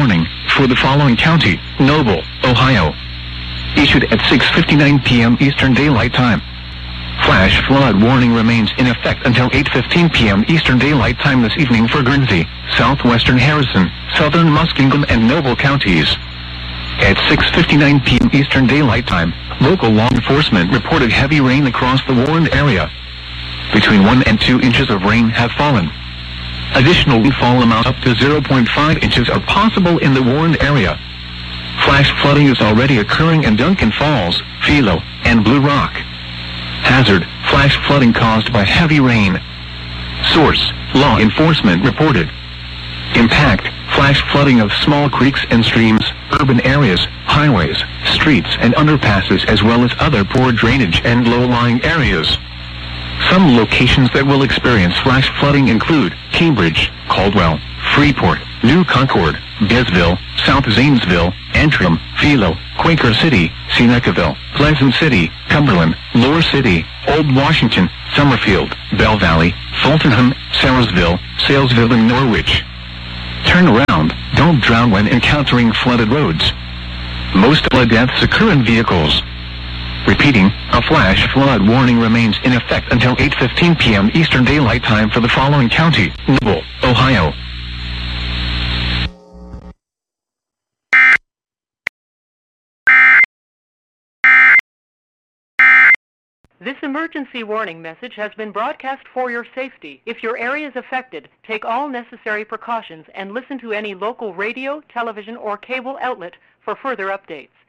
warning for the following county: Noble, Ohio. Issued at 6:59 p.m. Eastern Daylight Time. Flash flood warning remains in effect until 8:15 p.m. Eastern Daylight Time this evening for Guernsey, southwestern Harrison, southern Muskingum, and Noble counties. At 6:59 p.m. Eastern Daylight Time, local law enforcement reported heavy rain across the warned area. Between 1 and 2 inches of rain have fallen. Additional rainfall amount up to 0.5 inches are possible in the warned area. Flash flooding is already occurring in Duncan Falls, Philo, and Blue Rock. Hazard: flash flooding caused by heavy rain. Source: law enforcement reported. Impact: flash flooding of small creeks and streams, urban areas, highways, streets, and underpasses, as well as other poor drainage and low-lying areas. Some locations that will experience flash flooding include Cambridge, Caldwell, Freeport, New Concord, Bezville, South Zanesville, Antrim, Philo, Quaker City, Senecaville, Pleasant City, Cumberland, Lower City, Old Washington, Summerfield, Bell Valley, Fultonham, Sarasville, Salesville, and Norwich. Turn around, don't drown when encountering flooded roads. Most flood deaths occur in vehicles. Repeating, a flash flood warning remains in effect until 8:15 p.m. Eastern Daylight Time for the following county: Noble, Ohio. This emergency warning message has been broadcast for your safety. If your area is affected, take all necessary precautions and listen to any local radio, television, or cable outlet for further updates.